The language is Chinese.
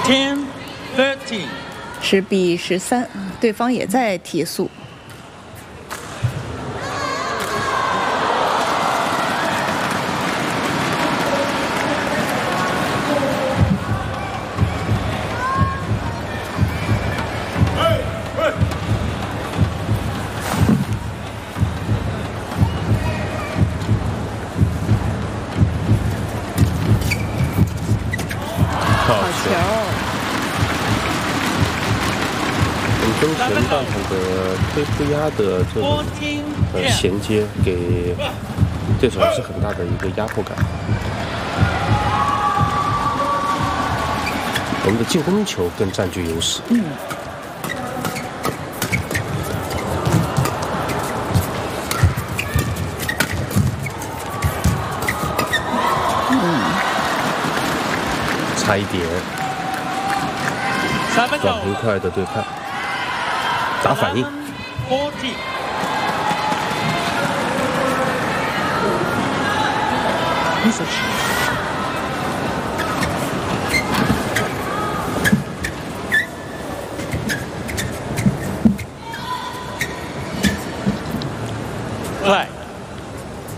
10-13。 10-13，对方也在提速。好球！ 我们中前半场的推不压的这种衔接，给对手是很大的一个压迫感。我们的进攻球更占据优势。差一点，要很快的对抗，打反应。 Usage